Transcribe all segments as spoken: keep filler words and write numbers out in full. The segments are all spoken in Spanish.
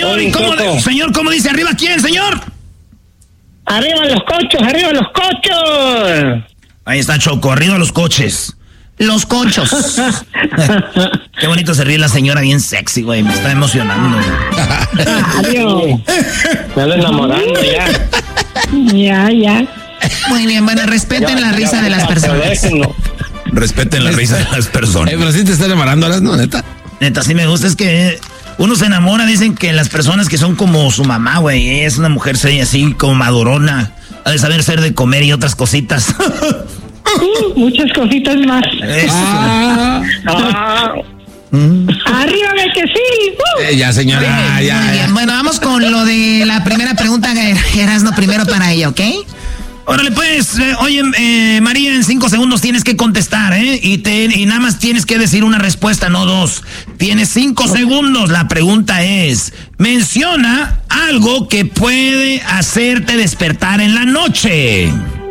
señor, ¿y cómo, señor, cómo dice arriba quién, señor? Arriba los cochos, arriba los cochos. Ahí está Choco, arriba los coches. Los cochos. Qué bonito se ríe la señora, bien sexy, güey. Me está emocionando. Adiós. Me ando enamorando ya. Ya, ya. Muy bien, bueno, respeten ya, la risa ya, de las personas. Respeten la risa de las personas. Eh, pero sí te están enamorando, ¿no? Neta. Neta, sí me gusta, es que uno se enamora, dicen que las personas que son como su mamá, güey, es una mujer seria así, como madurona, ha de saber ser de comer y otras cositas. Uh, muchas cositas más. Ah. Ah. Mm. Arriba de que sí. Uh. Eh, ya, señora, bien, ya, muy ya. Bien. Bueno, vamos con lo de la primera pregunta, Erasmo, primero para ella, ¿ok? Órale, pues, eh, oye, eh, María, en cinco segundos tienes que contestar, ¿eh? Y, te, y nada más tienes que decir una respuesta, no dos. Tienes cinco segundos. La pregunta es, menciona algo que puede hacerte despertar en la noche.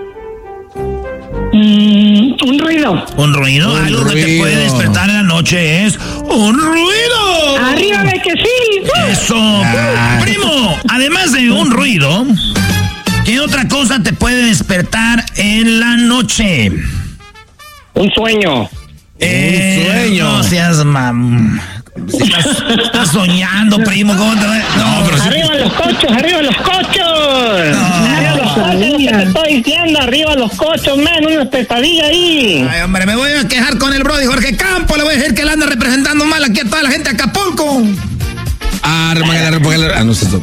Mm, un ruido. ¿Un ruido? Un algo ruido. que te puede despertar en la noche es un ruido. Arriba de que sí. Eso. Ah. Primo, además de un ruido, ¿qué otra cosa te puede despertar en la noche? Un sueño. Eh, un sueño. No seas mam. Si estás, estás soñando, primo. ¿Cómo te va? No, pero arriba sí. Los cochos, arriba los cochos. No. Arriba los cochos, lo que te estoy diciendo. Arriba los cochos, man. Una pesadilla ahí. Ay, hombre, me voy a quejar con el brody Jorge Campo. Le voy a decir que él anda representando mal aquí a toda la gente de Acapulco. Ah, remagala, remagala. Ah, no sé.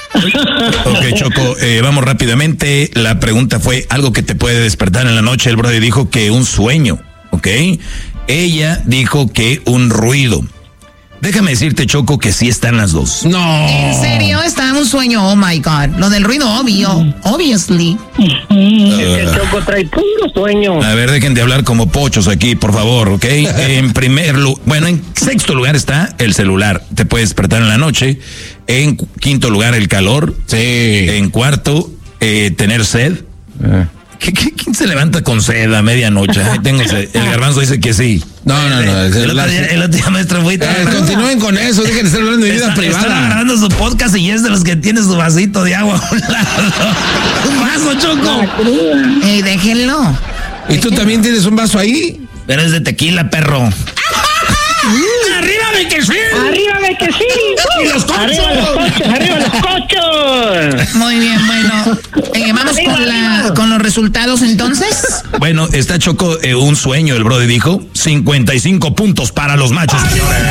Ok, Choco, eh, vamos rápidamente. La pregunta fue algo que te puede despertar en la noche. El brody dijo que un sueño, ¿ok? Ella dijo que un ruido. Déjame decirte, Choco, que sí están las dos. No. ¿En serio? Está un sueño, oh my God. Lo del ruido, obvio, obviously. El Choco trae puro sueño. A ver, dejen de hablar como pochos aquí, por favor, ¿ok? En primer lugar, bueno, en sexto lugar está el celular. Te puede despertar en la noche. En quinto lugar, el calor. Sí. En cuarto, eh, tener sed. Eh. ¿Qué, qué, ¿Quién se levanta con sed a medianoche? Ay, tengo sed. El Garbanzo dice que sí. No, no, no. El, el, otro, día, el otro día, maestro, fue... Eh, continúen con eso, dejen de estar hablando de vida está, privada. Están grabando su podcast y es de los que tiene su vasito de agua a un lado. Un vaso, Choco. Eh, déjenlo. ¿Y tú también tienes un vaso ahí? Pero es de tequila, perro. ¡Arriba de que sí! ¡Arriba de que sí! ¡Y los cochos! ¡Arriba los cochos! ¡Arriba los cochos! Muy bien, bueno. Eh, vamos arriba, con, la, arriba. con los resultados entonces. Bueno, está Choco, eh, un sueño, el brody dijo. cincuenta y cinco puntos para los machos.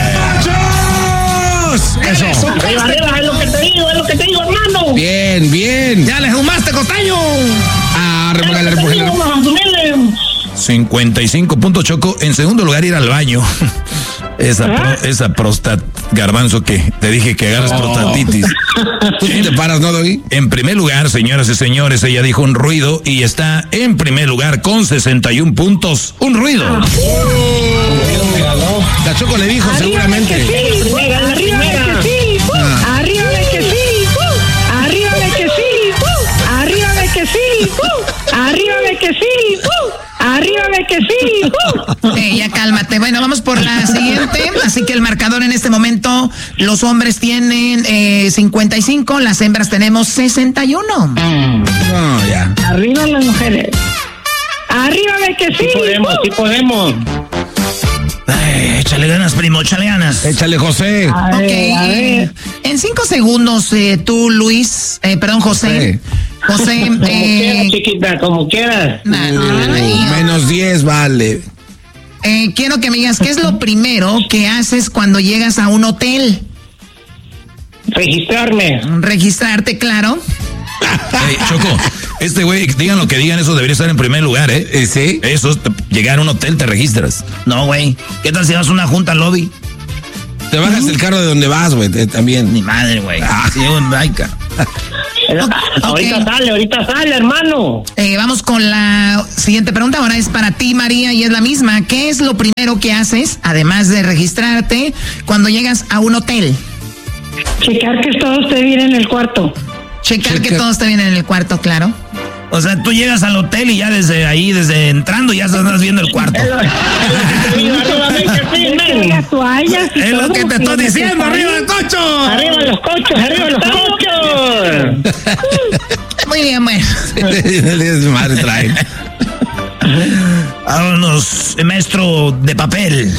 ¡Machos! Eso. Arriba, arriba, es lo que te digo, es lo que te digo, hermano. Bien, bien. ¡Ya le fumaste, costeño! Ah, remógale, remógale. cincuenta y cinco puntos, Choco. En segundo lugar, ir al baño. Esa, ¿Ah? pro, esa prostat, Garbanzo, que te dije que agarras oh. prostatitis. ¿Tú sí te paras, no, Doggy? En primer lugar, señoras y señores, ella dijo un ruido y está en primer lugar con sesenta y un puntos. Un ruido. Oh. La Choco le dijo, arriba seguramente. De que sí, uh, arriba de que sí, uh, ah. arriba de que sí, uh, arriba de que sí, uh, arriba de que sí, uh, arriba de que sí, uh. Arriba de que sí. Uh. Eh, ya cálmate. Bueno, vamos por la siguiente. Así que el marcador en este momento, los hombres tienen eh, cincuenta y cinco, las hembras tenemos sesenta y uno. No, ya. Arriba las mujeres. Arriba de que sí. Sí podemos, sí podemos. Ay, échale ganas, primo, échale ganas. Échale, José. A ver, ok. A ver. En cinco segundos, eh, tú, Luis, eh, perdón, José. José. José, como eh, quieras, chiquita, como quieras. Nah, no, no, no. Menos diez, vale. Eh, quiero que me digas, ¿qué es lo primero que haces cuando llegas a un hotel? Registrarme. Registrarte, claro. Hey, Choco, este güey, digan lo que digan, eso debería estar en primer lugar, ¿eh? ¿Eh sí? Eso, llegar a un hotel, te registras. No, güey. ¿Qué tal si vas a una junta al lobby? Te bajas del carro de donde vas, güey, también. Ni madre, güey. Ah, sí, un bike. Ahorita Okay. sale, ahorita sale, hermano. Eh, vamos con la siguiente pregunta. Ahora es para ti, María, y es la misma. ¿Qué es lo primero que haces, además de registrarte, cuando llegas a un hotel? Checar que todo esté bien en el cuarto. Checar Checa. que todo esté bien en el cuarto, claro. O sea, tú llegas al hotel y ya desde ahí, desde entrando, ya estás viendo el cuarto. Las toallas y Es todo, lo que te estoy sí, diciendo, arriba el cocho. Arriba los los cochos, arriba los cochos. Muy bien, bueno. Madre trae. Vámonos, maestro de papel.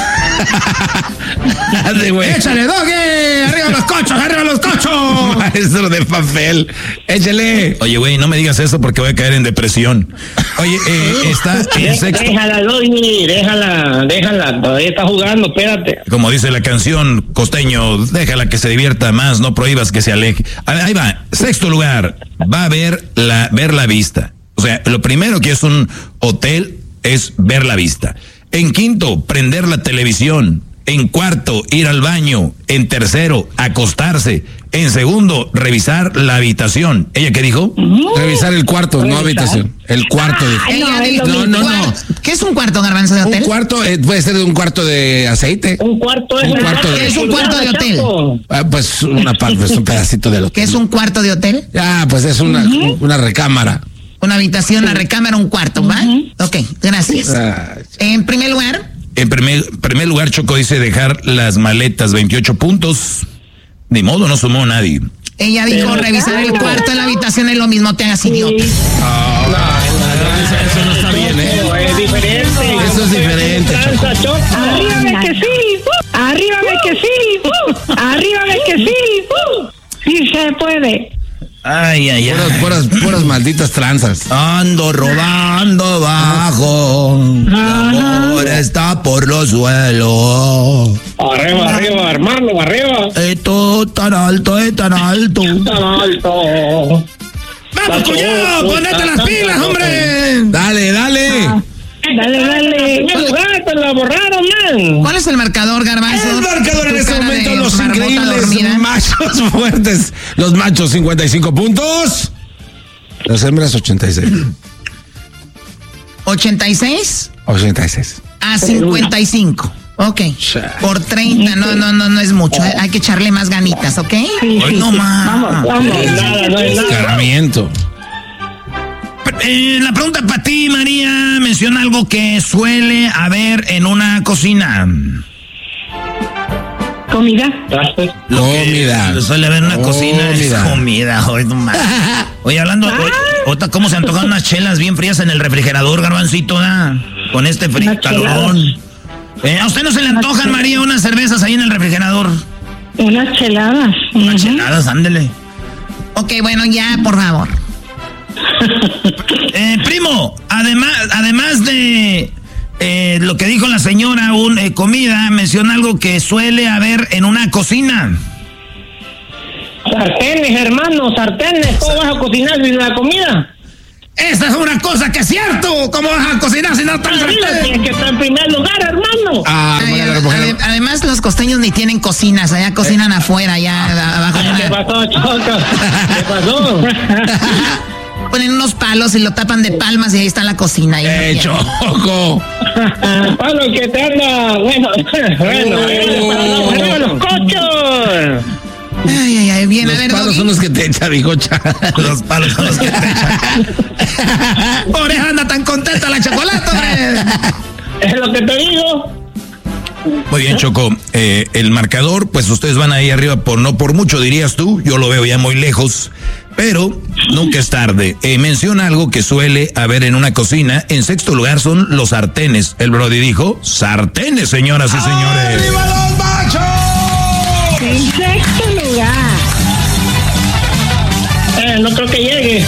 ¡Échale, Doggy! ¡Arriba los cochos! ¡Arriba los cochos! Maestro de papel. ¡Échale! Oye, güey, no me digas eso porque voy a caer en depresión. Oye, eh, está en sexto. Déjala, Doggy, déjala, déjala. Todavía está jugando, espérate. Como dice la canción, costeño, déjala que se divierta más, no prohíbas que se aleje. Ahí va, sexto lugar, va a ver la, ver la vista. O sea, lo primero que es un hotel es ver la vista. En quinto, prender la televisión. En cuarto, ir al baño. En tercero, acostarse. En segundo, revisar la habitación. ¿Ella qué dijo? Uh, revisar el cuarto, ¿revisar? No habitación. El cuarto. Ah, de... no, dijo, no, no, no. ¿Qué es un cuarto, Garbanzo, de hotel? Un cuarto eh, puede ser un cuarto de aceite. Un cuarto es un un cuarto de... es un cuarto de hotel. Ah, pues una parte, pues un pedacito del hotel. ¿Qué es un cuarto de hotel? Ah, pues es una, uh-huh. una recámara. Una habitación, una recámara, un cuarto, ¿va? Uh-huh. Ok, gracias. Ah, en primer lugar. En primer, primer lugar, Choco dice dejar las maletas, veintiocho puntos. Ni modo, no sumó nadie. Ella dijo pero, revisar el cuarto en la habitación es lo mismo, te hagas idiota. Oh, no, no, eso, eso no está bien, ¿eh? Es diferente. Eso es diferente, Choco. Arriba de que sí, arriba de que sí, arriba de que sí, sí se puede. Ay, ay, ay. Puras, puras, puras malditas tranzas. Ando robando bajo. La amor está por los suelos. Arriba, arriba, hermano, arriba. Esto tan alto, es tan alto. Tan alto. ¡Vamos, cuñado! ¡Ponete las pilas, hombre! Dale, dale. Ah. Dale, dale. Lugar, te la borraron, man. ¿Cuál es el marcador, Garbanzo? El marcador en este momento, los increíbles dormida. Machos fuertes. Los machos, cincuenta y cinco puntos. Las hembras, ochenta y seis. ¿ochenta y seis? ochenta y seis. A cincuenta y cinco. Ok. Por treinta, no, no, no, no es mucho. Hay que echarle más ganitas, ¿ok? Sí, Hoy sí, no sí. más. Vamos, vamos. Nada, no es nada. Escarmiento. Eh, la pregunta para ti, María, menciona algo que suele haber en una cocina. Comida. Lo comida. Que suele haber en una comida. cocina es comida. Oye, no más. Oye, hablando, oye, ahorita cómo se antojan unas chelas bien frías en el refrigerador, Garbancito, ¿eh? Con este frío calorón. Eh, ¿A usted no se le antojan, María, unas cervezas ahí en el refrigerador? Unas cheladas. Unas uh-huh. cheladas, ándele. Ok, bueno, ya, por favor. Eh, primo, además, además de eh, lo que dijo la señora, un eh, comida, menciona algo que suele haber en una cocina. Sartenes, hermano, sartenes. ¿Cómo vas a cocinar sin la comida? Esa es una cosa que es cierto. ¿Cómo vas a cocinar si no estás en Tienes que estar en primer lugar, hermano. Ah, Ay, bueno, ade- bueno, ade- además, los costeños ni tienen cocinas, allá cocinan eh. afuera, allá abajo. Ay, ¿qué pasó, Choco? ¿Qué pasó? Ponen unos palos y lo tapan de palmas y ahí está la cocina. ¡Eh, Choco! Palo que te anda. Bueno, bueno, Oh. arriba los cochos. Ay, ay, ay, bien, Los a ver, palos Doggy. son los que te echa, bigocha. Los palos son los que te echan. Por eso anda tan contenta la chocolate, hombre. Es lo que te digo. Muy bien, Choco. Eh, el marcador, pues ustedes van ahí arriba por no por mucho, dirías tú. Yo lo veo ya muy lejos. Pero nunca es tarde. Eh, menciona algo que suele haber en una cocina. En sexto lugar son los sartenes. El Brody dijo sartenes, señoras y señores. ¡Arriba los machos! En sexto lugar. Eh, no creo que llegue.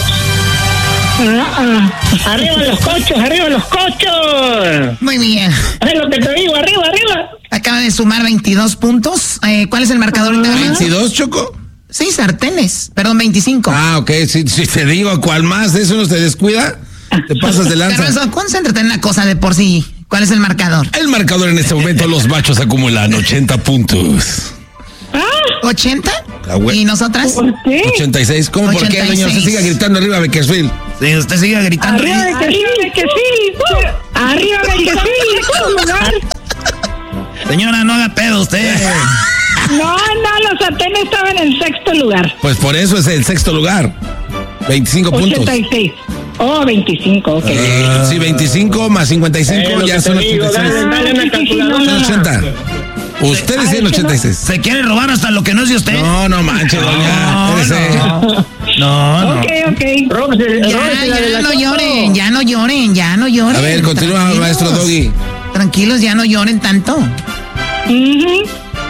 Uh-uh. Arriba los cochos, arriba los cochos. Muy bien. Es lo que te digo, arriba, arriba. Acaba de sumar veintidós puntos. Eh, ¿Cuál es el marcador? Uh-huh. ¿veintidós, Choco? Sí, sartenes. Perdón, veinticinco. Ah, ok. Si, si te digo cuál más, eso no se descuida, te pasas de lanza. Garbanzo, concéntrate en una cosa de por sí. ¿Cuál es el marcador? El marcador en este momento, los machos acumulan ochenta puntos. ¿ochenta? La hue- ¿Y nosotras? ¿Por qué? ochenta y seis. ¿Cómo por qué, ochenta y doña? Usted seis. siga gritando arriba, Bakersfield. Sí, usted sigue gritando. Arriba de que sí, de que sí. Uh, arriba de que sí. Uh, lugar. Señora, no haga pedo usted. No, no, los sartenes estaban en sexto lugar. Pues por eso es el sexto lugar. veinticinco puntos. ochenta y seis. Oh, veinticinco, ok. Uh, sí, veinticinco más cincuenta y cinco Eh, lo ya que son te digo, ochenta y seis. dale, dale una Sí, sí, sí, calculadora. no, no. ochenta. Ustedes tienen ochenta y seis. Se quiere robar hasta lo que no es de usted. No, no manches, doña. No, no. No, no. Ok, ok. Ya, ya no lloren, ya no lloren, ya no lloren. A ver, continúa, Tranquilos. maestro Doggy. Tranquilos, ya no lloren tanto. Ujú.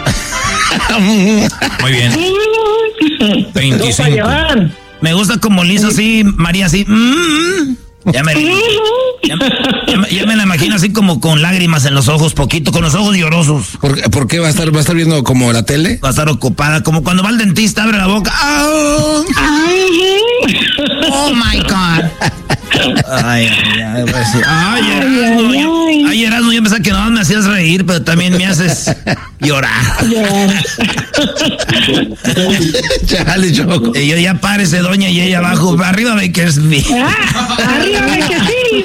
Muy bien. Ujú. veinticinco. Me gusta como Lisa así, María así. Mm, ya, me, ya, ya me- ya me la imagino así como con lágrimas en los ojos, poquito, con los ojos llorosos. ¿Por, qué- por qué va a estar va a estar viendo como la tele? Va a estar ocupada, como cuando va al dentista, abre la boca. ¡Ah! Oh my God. Ay, ay, ay, voy a decir, ay, Ay, Erasmo, ay, yo- ay. ay, Erasmo, yo pensaba que no me hacías reír, pero también me haces llorar. Chale, Choco. Y yo ya párese, doña, y ella abajo, arriba ve que es bien. Ah, arriba de que sí.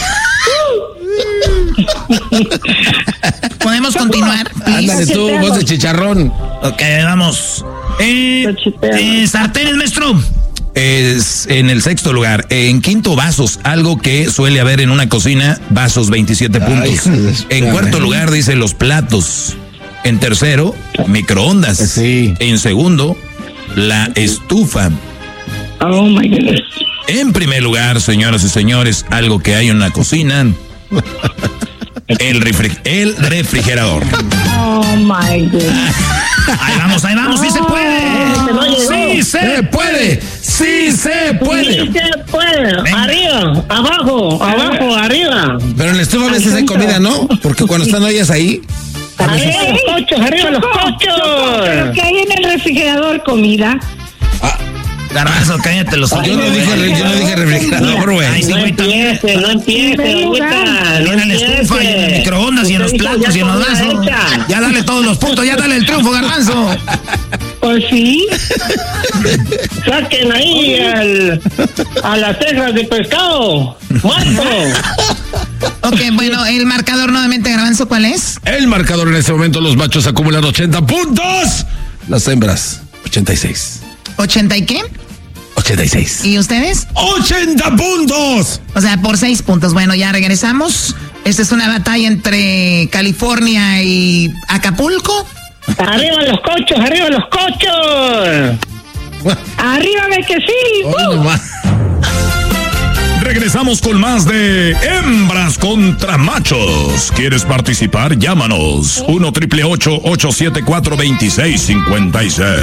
¿Podemos continuar, please? Ándale tú, voz de chicharrón. Ok, vamos. Eh, Cachiteamos. eh, sartenes, maestro. Es en el sexto lugar. En quinto, vasos. Algo que suele haber en una cocina. Vasos, veintisiete puntos. hijo de su- En cuarto lugar, dice los platos. En tercero, microondas. Sí. En segundo, la estufa. Oh my goodness. En primer lugar, señoras y señores, algo que hay en la cocina. El, refri- el refrigerador. Oh my goodness. Ahí vamos, ahí vamos, sí se puede. Sí se puede. Sí se puede. Sí se puede. Venga. Arriba, abajo, abajo, arriba. Pero en la estufa a veces hay comida, ¿no? Porque cuando están ellas ahí. Arriba los cochos, arriba los ¿Pero cochos. qué hay en el refrigerador? ¿Comida? Garbanzo, cállate los ojos. Yo no dije, re- yo no dije refrigerador, Ay, güey. sí, No güey, también. empiece, no empiece, primer lugar. ahorita. No Viene en la estufa y en el empiece. microondas y en los Usted dijo platos y en los ya vasos. comida hecha. Ya dale todos los puntos, ya dale el triunfo, Garbanzo. Pues sí. Saquen ahí al, a las cejas de pescado. Muerto. Ok, bueno, el marcador nuevamente, Garbanzo, ¿cuál es? El marcador en este momento, los machos acumulan ochenta puntos. Las hembras, ochenta y seis. ¿ochenta y qué? ochenta y seis. ¿Y ustedes? ¡ochenta puntos! O sea, por seis puntos. Bueno, ya regresamos. Esta es una batalla entre California y Acapulco. Arriba los cochos, arriba los cochos. Arriba de que sí. Hoy nomás. Regresamos con más de Hembras contra Machos. ¿Quieres participar? Llámanos. uno triple ocho, ocho siete cuatro, dos seis cinco seis.